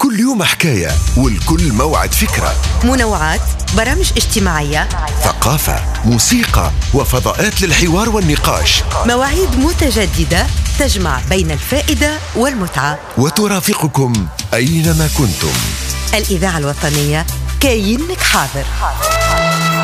كل يوم حكاية والكل موعد فكرة. منوعات، برامج اجتماعية، ثقافة، موسيقى وفضاءات للحوار والنقاش. مواعيد متجددة تجمع بين الفائدة والمتعة، وترافقكم أينما كنتم. الإذاعة الوطنية كاينك حاضر.